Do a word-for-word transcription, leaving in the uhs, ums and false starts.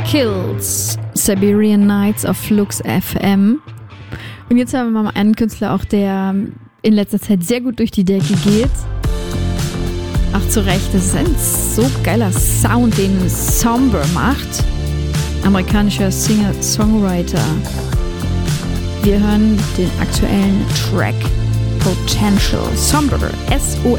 Kills, Siberian Nights auf Flux F M. Und jetzt haben wir mal einen Künstler auch, der in letzter Zeit sehr gut durch die Decke geht. Ach, zu Recht, das ist ein so geiler Sound, den Somber macht. Amerikanischer Singer-Songwriter. Wir hören den aktuellen Track Potential. Somber, S O